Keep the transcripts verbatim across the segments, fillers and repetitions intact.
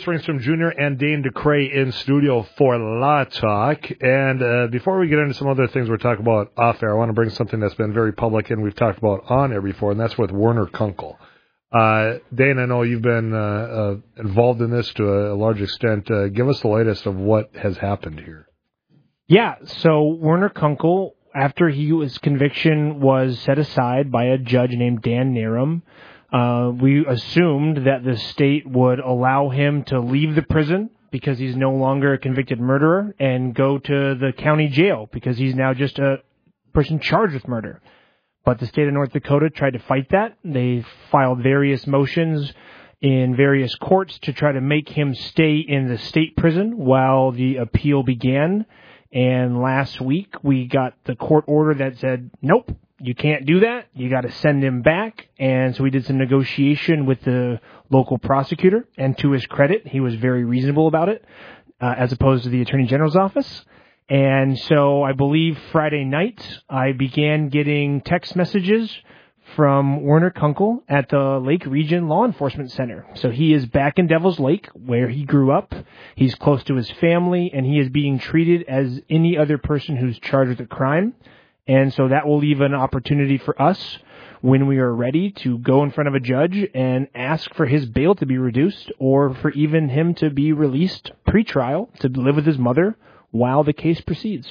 Springstrom Junior and Dane DeCray in studio for Law Talk. And uh, before we get into some other things we're talking about off air, I want to bring something that's been very public and we've talked about on air before, and that's with Werner Kunkel. Uh, Dane, I know you've been uh, uh, involved in this to a, a large extent. Uh, give us the latest of what has happened here. Yeah, so Werner Kunkel, after he, his conviction was set aside by a judge named Dan Narum, uh, we assumed that the state would allow him to leave the prison because he's no longer a convicted murderer and go to the county jail because he's now just a person charged with murder. But the state of North Dakota tried to fight that. They filed various motions in various courts to try to make him stay in the state prison while the appeal began. And last week, we got the court order that said, nope, you can't do that. You got to send him back. And so we did some negotiation with the local prosecutor. And to his credit, he was very reasonable about it, uh, as opposed to the Attorney General's office. And so I believe Friday night, I began getting text messages from Werner Kunkel at the Lake Region Law Enforcement Center. So he is back in Devil's Lake, where he grew up. He's close to his family, and he is being treated as any other person who's charged with a crime. And so that will leave an opportunity for us, when we are ready, to go in front of a judge and ask for his bail to be reduced, or for even him to be released pre-trial to live with his mother while the case proceeds.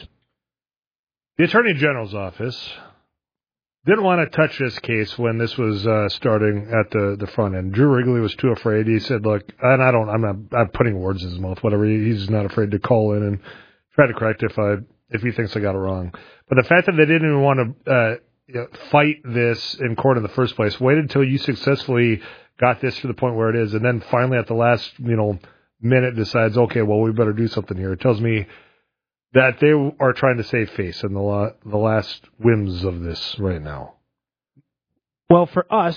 The Attorney General's office didn't want to touch this case when this was uh, starting at the, the front end. Drew Wrigley was too afraid. He said, look, and I don't, I'm not, I'm putting words in his mouth, whatever. He's not afraid to call in and try to correct if I, if he thinks I got it wrong. But the fact that they didn't even want to uh, you know, fight this in court in the first place, waited until you successfully got this to the point where it is, and then finally at the last, you know, minute decides, okay, well, we better do something here. It tells me that they are trying to save face in the la- the last whims of this right now. Well, for us,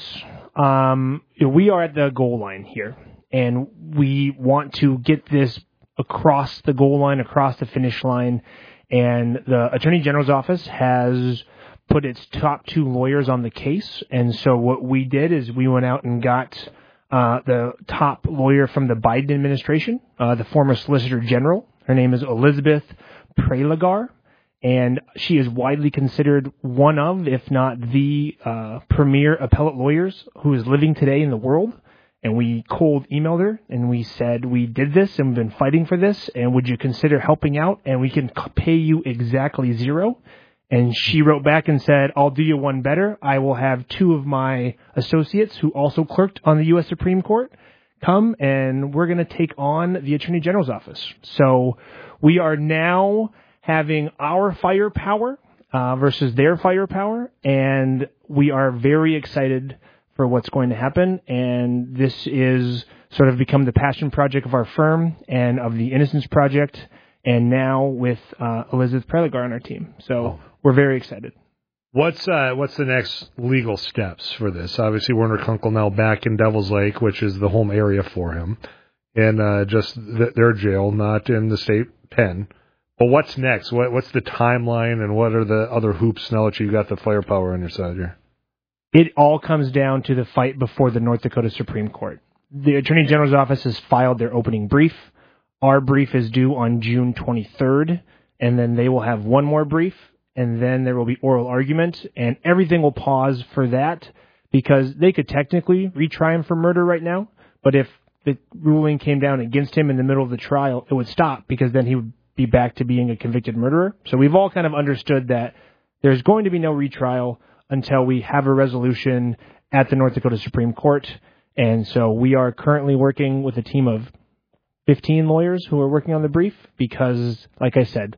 um, we are at the goal line here, and we want to get this across the goal line, across the finish line, and the Attorney General's office has put its top two lawyers on the case, and so what we did is we went out and got uh, the top lawyer from the Biden administration, uh, the former Solicitor General. Her name is Elizabeth Prelogar, and she is widely considered one of, if not the uh, premier appellate lawyers who is living today in the world. And we cold emailed her, and we said, we did this, and we've been fighting for this, and would you consider helping out, and we can pay you exactly zero. And she wrote back and said, I'll do you one better. I will have two of my associates who also clerked on the U S Supreme Court come, and we're going to take on the Attorney General's office. So we are now having our firepower uh, versus their firepower, and we are very excited for what's going to happen. And this is sort of become the passion project of our firm and of the Innocence Project, and now with uh, Elizabeth Prelogar on our team. So we're very excited. What's uh, what's the next legal steps for this? Obviously, Werner Kunkel now back in Devil's Lake, which is the home area for him, in uh, just th- their jail, not in the state pen. But what's next? What, what's the timeline, and what are the other hoops now that you've got the firepower on your side here? It all comes down to the fight before the North Dakota Supreme Court. The Attorney General's office has filed their opening brief. Our brief is due on June twenty-third, and then they will have one more brief, and then there will be oral argument, and everything will pause for that, because they could technically retry him for murder right now, but if the ruling came down against him in the middle of the trial, it would stop, because then he would be back to being a convicted murderer. So we've all kind of understood that there's going to be no retrial until we have a resolution at the North Dakota Supreme Court, and so we are currently working with a team of fifteen lawyers who are working on the brief, because, like I said,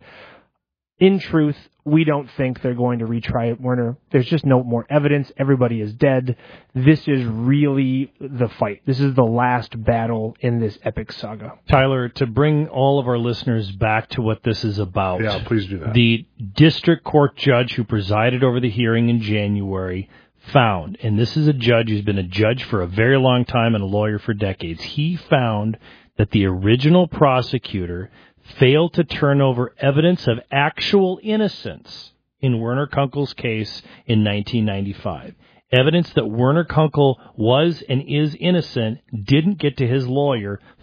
in truth, we don't think they're going to retry Werner. There's just no more evidence. Everybody is dead. This is really the fight. This is the last battle in this epic saga. Tyler, to bring all of our listeners back to what this is about. Yeah, please do that. The district court judge who presided over the hearing in January found, and this is a judge who's been a judge for a very long time and a lawyer for decades, he found that the original prosecutor failed to turn over evidence of actual innocence in Werner Kunkel's case in nineteen ninety-five. Evidence that Werner Kunkel was and is innocent didn't get to his lawyer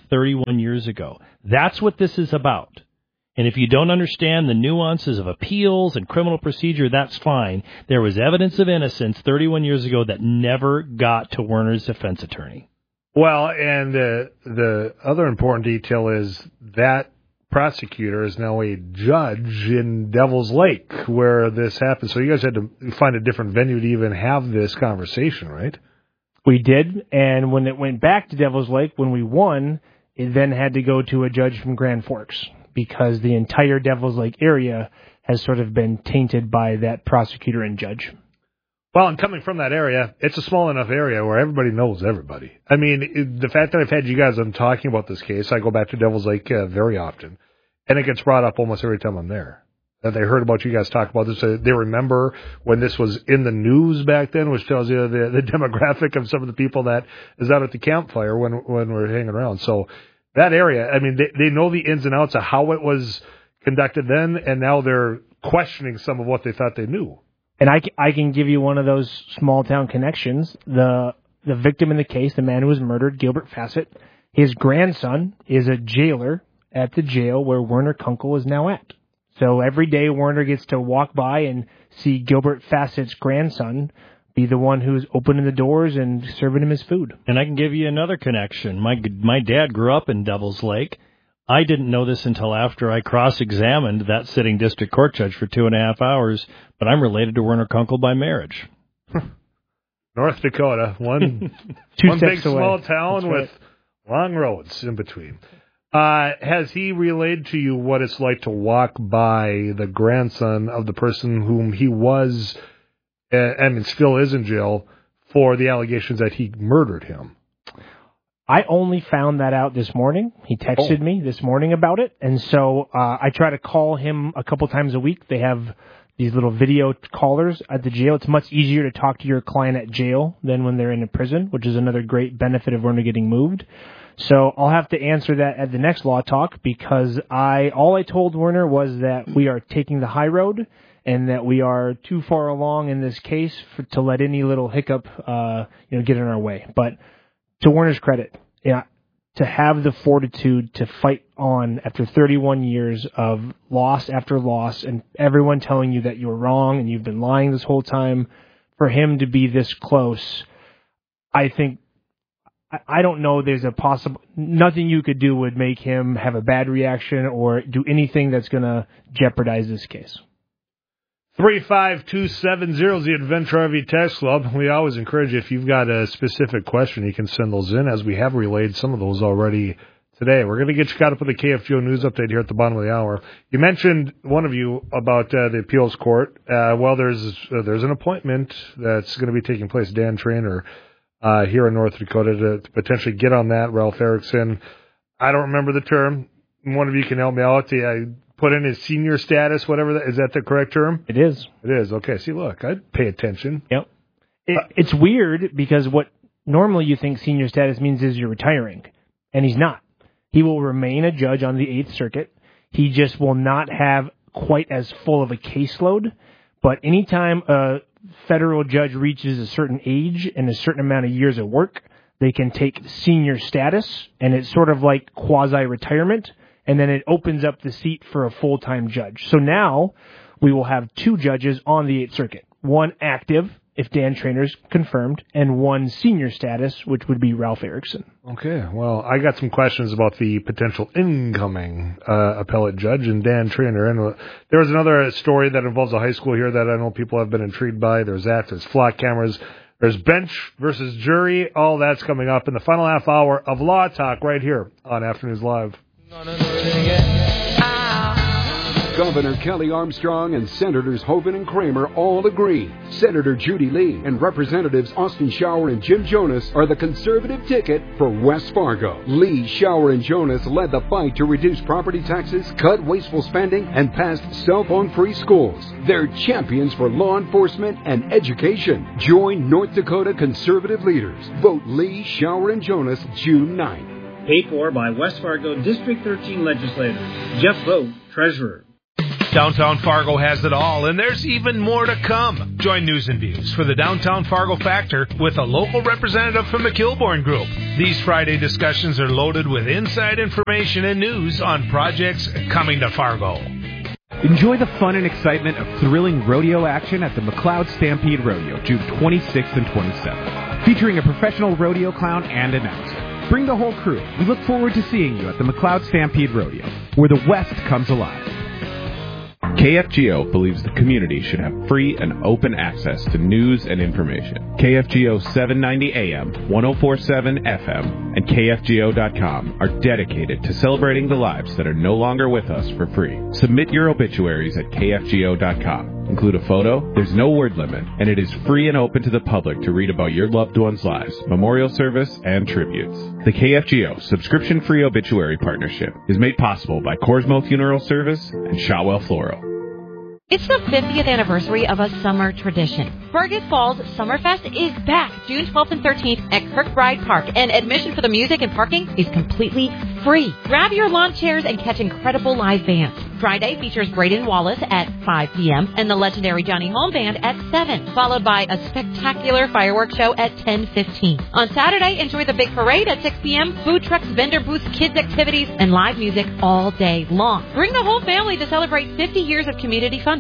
thirty-one years ago. That's what this is about. And if you don't understand the nuances of appeals and criminal procedure, that's fine. There was evidence of innocence thirty-one years ago that never got to Werner's defense attorney. Well, and uh, the other important detail is that prosecutor is now a judge in Devil's Lake where this happened. So you guys had to find a different venue to even have this conversation, right? We did, and when it went back to Devil's Lake, when we won, it then had to go to a judge from Grand Forks because the entire Devil's Lake area has sort of been tainted by that prosecutor and judge. Well, and coming from that area, it's a small enough area where everybody knows everybody. I mean, it, the fact that I've had you guys on talking about this case, I go back to Devil's Lake uh, very often, and it gets brought up almost every time I'm there. That they heard about you guys talk about this. Uh, they remember when this was in the news back then, which tells you the, the demographic of some of the people that is out at the campfire when when we're hanging around. So that area, I mean, they, they know the ins and outs of how it was conducted then, and now they're questioning some of what they thought they knew. And I, I can give you one of those small-town connections. The the victim in the case, the man who was murdered, Gilbert Fassett, his grandson is a jailer at the jail where Werner Kunkel is now at. So every day Werner gets to walk by and see Gilbert Fassett's grandson be the one who's opening the doors and serving him his food. And I can give you another connection. My my dad grew up in Devil's Lake. I didn't know this until after I cross-examined that sitting district court judge for two and a half hours, but I'm related to Werner Kunkel by marriage. North Dakota, one, one big away. Small town That's with right. long roads in between. Uh, has he relayed to you what it's like to walk by the grandson of the person whom he was, uh, and still is in jail, for the allegations that he murdered him? I only found that out this morning. He texted oh. me this morning about it, and so uh, I try to call him a couple times a week. They have these little video callers at the jail. It's much easier to talk to your client at jail than when they're in a prison, which is another great benefit of Werner getting moved. So I'll have to answer that at the next Law Talk because I all I told Werner was that we are taking the high road and that we are too far along in this case for, to let any little hiccup uh, you know, get in our way. But to Werner's credit, yeah, to have the fortitude to fight on after thirty-one years of loss after loss and everyone telling you that you're wrong and you've been lying this whole time, for him to be this close, I think, I don't know there's a possible, nothing you could do would make him have a bad reaction or do anything that's going to jeopardize this case. three five two seven zero is the Adventure R V Text Club. We always encourage you, if you've got a specific question, you can send those in, as we have relayed some of those already today. We're going to get you caught up with the K F G O news update here at the bottom of the hour. You mentioned, one of you, about uh, the appeals court. Uh, well, there's uh, there's an appointment that's going to be taking place, Dan Trainer, uh, here in North Dakota, to, to potentially get on that. Ralph Erickson, I don't remember the term. One of you can help me out. I put in his senior status, whatever that is. That the correct term? It is. It is. Okay. See, look, I pay attention. Yep. It, uh, it's weird because what normally you think senior status means is you're retiring, and he's not. He will remain a judge on the Eighth Circuit. He just will not have quite as full of a caseload. But anytime a federal judge reaches a certain age and a certain amount of years of work, they can take senior status, and it's sort of like quasi-retirement. And then it opens up the seat for a full-time judge. So now we will have two judges on the Eighth Circuit. One active, if Dan Trainer's confirmed, and one senior status, which would be Ralph Erickson. Okay, well, I got some questions about the potential incoming uh, appellate judge and Dan Trainer. And uh, there was another story that involves a high school here that I know people have been intrigued by. There's that, there's flock cameras, there's bench versus jury. All that's coming up in the final half hour of Law Talk right here on Afternoons Live. Governor Kelly Armstrong and Senators Hoeven and Kramer all agree. Senator Judy Lee and Representatives Austin Shower and Jim Jonas are the conservative ticket for West Fargo. Lee, Shower, and Jonas led the fight to reduce property taxes, cut wasteful spending, and passed cell phone-free schools. They're champions for law enforcement and education. Join North Dakota conservative leaders. Vote Lee, Shower, and Jonas June ninth. Paid for by West Fargo District thirteen legislators. Jeff Vogt, Treasurer. Downtown Fargo has it all, and there's even more to come. Join News and Views for the Downtown Fargo Factor with a local representative from the Kilbourne Group. These Friday discussions are loaded with inside information and news on projects coming to Fargo. Enjoy the fun and excitement of thrilling rodeo action at the McLeod Stampede Rodeo, June twenty-sixth and twenty-seventh, featuring a professional rodeo clown and announcer. Bring the whole crew. We look forward to seeing you at the McLeod Stampede Rodeo, where the West comes alive. K F G O believes the community should have free and open access to news and information. K F G O seven ninety A M, one oh four point seven F M, and K F G O dot com are dedicated to celebrating the lives that are no longer with us for free. Submit your obituaries at K F G O dot com. Include a photo, there's no word limit, and it is free and open to the public to read about your loved ones' lives, memorial service, and tributes. The K F G O subscription-free obituary partnership is made possible by Corsmo Funeral Service and Shotwell Floral. It's the fiftieth anniversary of a summer tradition. Fergus Falls Summerfest is back June twelfth and thirteenth at Kirkbride Park, and admission for the music and parking is completely free. Grab your lawn chairs and catch incredible live bands. Friday features Braden Wallace at five p.m. and the legendary Johnny Holm Band at seven, followed by a spectacular fireworks show at ten fifteen. On Saturday, enjoy the big parade at six p.m., food trucks, vendor booths, kids activities, and live music all day long. Bring the whole family to celebrate fifty years of community fun.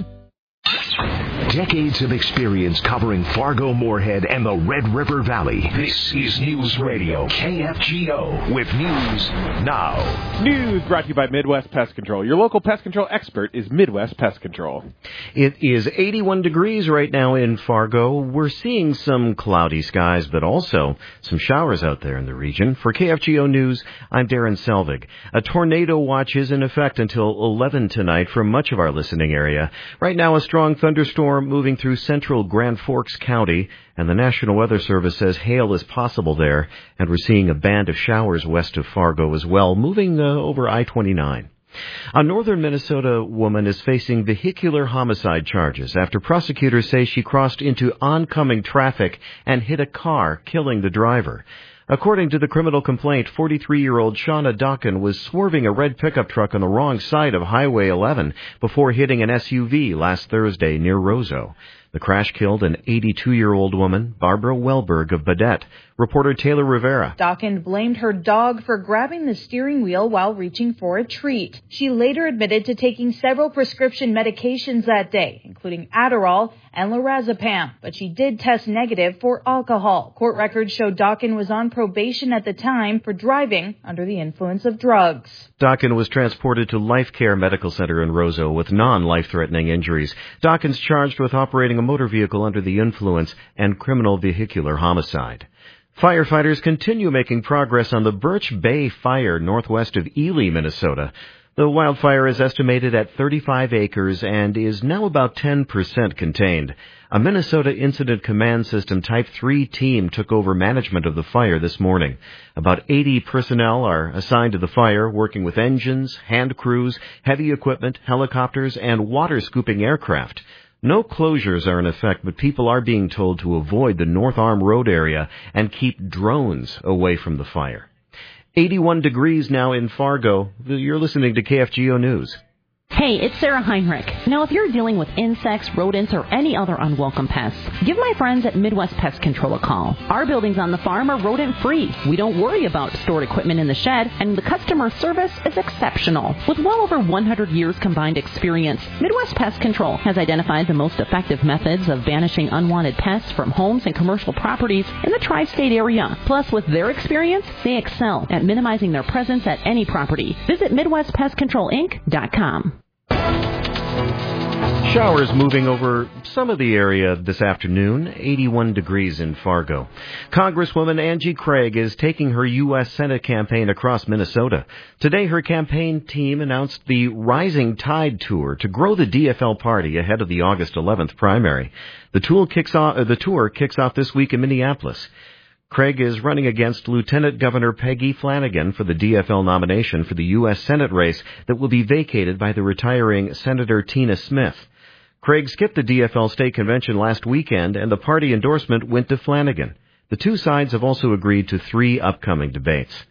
Decades of experience covering Fargo, Moorhead, and the Red River Valley. This is News Radio K F G O with news now. News brought to you by Midwest Pest Control. Your local pest control expert is Midwest Pest Control. It is eighty-one degrees right now in Fargo. We're seeing some cloudy skies, but also some showers out there in the region. For K F G O News, I'm Darren Selvig. A tornado watch is in effect until eleven tonight for much of our listening area. Right now, a strong thunderstorm moving through central Grand Forks County, and the National Weather Service says hail is possible there, and we're seeing a band of showers west of Fargo as well, moving uh, over I twenty-nine. A northern Minnesota woman is facing vehicular homicide charges after prosecutors say she crossed into oncoming traffic and hit a car, killing the driver. According to the criminal complaint, forty-three-year-old Shauna Dokken was swerving a red pickup truck on the wrong side of Highway eleven before hitting an S U V last Thursday near Roseau. The crash killed an eighty-two-year-old woman, Barbara Wellberg of Baudette. Reporter Taylor Rivera. Dokken blamed her dog for grabbing the steering wheel while reaching for a treat. She later admitted to taking several prescription medications that day, including Adderall and lorazepam, but she did test negative for alcohol. Court records show Dokken was on probation at the time for driving under the influence of drugs. Dokken was transported to Life Care Medical Center in Roseau with non-life-threatening injuries. Dokken's charged with operating a motor vehicle under the influence and criminal vehicular homicide. Firefighters continue making progress on the Birch Bay fire northwest of Ely, Minnesota. The wildfire is estimated at thirty-five acres and is now about ten percent contained. A Minnesota Incident Command System Type three team took over management of the fire this morning. About eighty personnel are assigned to the fire, working with engines, hand crews, heavy equipment, helicopters, and water-scooping aircraft. No closures are in effect, but people are being told to avoid the North Arm Road area and keep drones away from the fire. eighty-one degrees now in Fargo. You're listening to K F G O News. Hey, it's Sarah Heinrich. Now, if you're dealing with insects, rodents, or any other unwelcome pests, give my friends at Midwest Pest Control a call. Our buildings on the farm are rodent-free. We don't worry about stored equipment in the shed, and the customer service is exceptional. With well over one hundred years combined experience, Midwest Pest Control has identified the most effective methods of banishing unwanted pests from homes and commercial properties in the tri-state area. Plus, with their experience, they excel at minimizing their presence at any property. Visit Midwest Pest Control Inc dot com. Showers moving over some of the area this afternoon, eighty-one degrees in Fargo. Congresswoman Angie Craig is taking her U S Senate campaign across Minnesota. Today, her campaign team announced the Rising Tide Tour to grow the D F L party ahead of the August eleventh primary. The tour kicks off, uh, the tour kicks off this week in Minneapolis. Craig is running against Lieutenant Governor Peggy Flanagan for the D F L nomination for the U S Senate race that will be vacated by the retiring Senator Tina Smith. Craig skipped the D F L state convention last weekend, and the party endorsement went to Flanagan. The two sides have also agreed to three upcoming debates.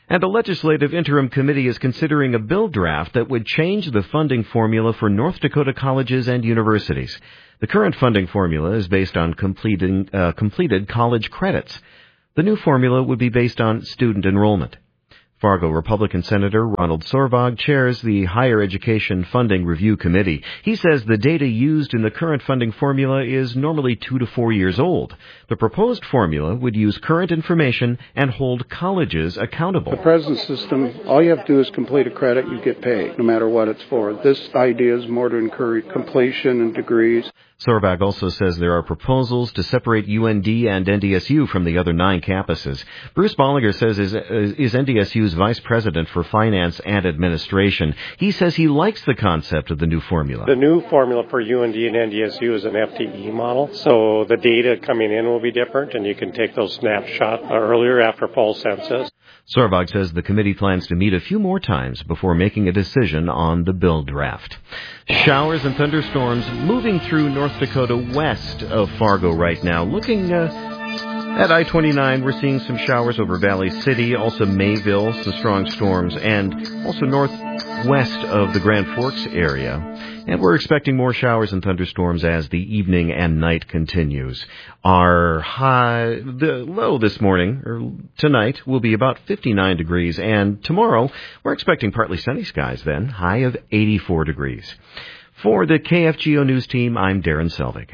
And the Legislative Interim Committee is considering a bill draft that would change the funding formula for North Dakota colleges and universities. The current funding formula is based on completing, uh, completed college credits. The new formula would be based on student enrollment. Fargo Republican Senator Ronald Sorvag chairs the Higher Education Funding Review Committee. He says the data used in the current funding formula is normally two to four years old. The proposed formula would use current information and hold colleges accountable. The present system, all you have to do is complete a credit, you get paid, no matter what it's for. This idea is more to encourage completion and degrees. Sorvag also says there are proposals to separate U N D and N D S U from the other nine campuses. Bruce Bollinger says is, is N D S U's vice president for finance and administration. He says he likes the concept of the new formula. The new formula for U N D and N D S U is an F T E model, so the data coming in will be different, and you can take those snapshots earlier after fall census. Sorvag says the committee plans to meet a few more times before making a decision on the bill draft. Showers and thunderstorms moving through North Dakota west of Fargo right now. Looking uh, at I twenty-nine, we're seeing some showers over Valley City, also Mayville, some strong storms, and also northwest of the Grand Forks area. And we're expecting more showers and thunderstorms as the evening and night continues. Our high, the low this morning, or tonight, will be about fifty-nine degrees, and tomorrow we're expecting partly sunny skies then, high of eighty-four degrees. For the K F G O News Team, I'm Darren Selvig.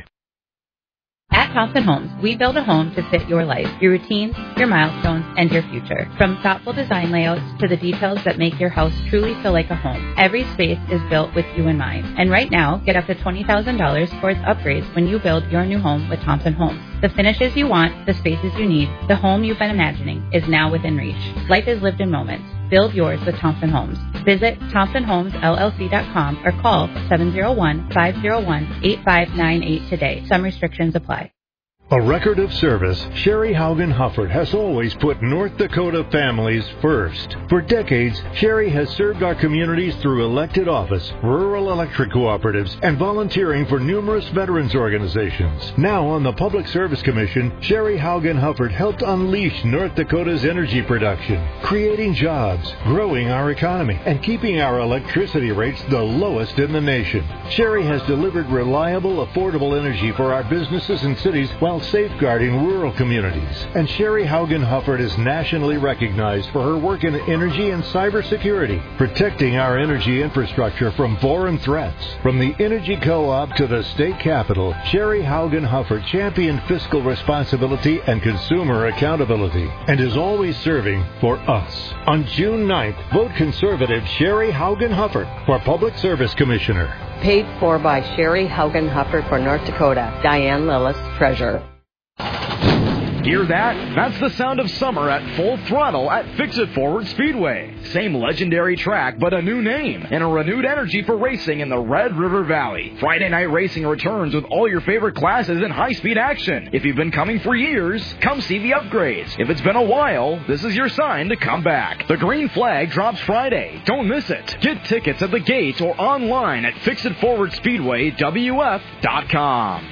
At Thompson Homes, we build a home to fit your life, your routines, your milestones, and your future. From thoughtful design layouts to the details that make your house truly feel like a home, every space is built with you in mind. And right now, get up to twenty thousand dollars towards upgrades when you build your new home with Thompson Homes. The finishes you want, the spaces you need, the home you've been imagining is now within reach. Life is lived in moments. Build yours with Thompson Homes. Visit thompson homes l l c dot com or call seven oh one, five oh one, eight five nine eight today. Some restrictions apply. A record of service, Sherry Haugen Hufford has always put North Dakota families first. For decades, Sherry has served our communities through elected office, rural electric cooperatives, and volunteering for numerous veterans organizations. Now on the Public Service Commission, Sherry Haugen Hufford helped unleash North Dakota's energy production, creating jobs, growing our economy, and keeping our electricity rates the lowest in the nation. Sherry has delivered reliable, affordable energy for our businesses and cities while safeguarding rural communities. And Sherry Haugen Hufford is nationally recognized for her work in energy and cybersecurity, protecting our energy infrastructure from foreign threats. From the Energy Co-op to the state capitol, Sherry Haugen Hufford championed fiscal responsibility and consumer accountability, and is always serving for us. On June ninth, vote conservative Sherry Haugen Hufford for Public Service Commissioner. Paid for by Sherry Haugen Hufford for North Dakota. Diane Lillis, Treasurer. Hear that? That's the sound of summer at full throttle at Fix-It Forward Speedway. Same legendary track, but a new name and a renewed energy for racing in the Red River Valley. Friday night racing returns with all your favorite classes in high-speed action. If you've been coming for years, come see the upgrades. If it's been a while, this is your sign to come back. The green flag drops Friday. Don't miss it. Get tickets at the gate or online at Fix It Forward Speedway W F dot com.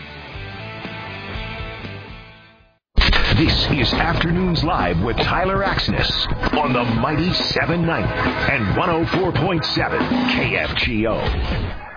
This is Afternoons Live with Tyler Axness on the mighty seven ninety and one oh four point seven K F G O.